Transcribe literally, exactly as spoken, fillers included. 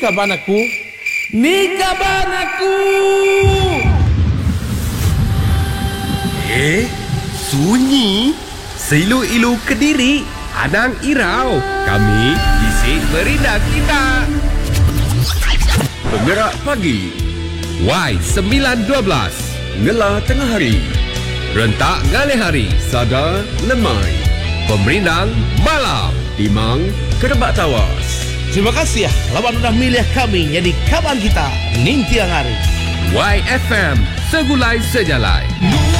Kaban aku, ni kaban aku. Eh, sunyi. Seilu-ilu Kediri, Anang Irau. Kami isi merindah kita. Penggerak pagi Y sembilan dua belas Ngela tengah hari. Rentak ngalih hari Sada lemai. Pemerindang malam Timang Kerebak Tawas. Terima kasih ya, lawan sudah milih kami jadi kaban kita, Nintiang Hari. Y F M, segulai sejalai.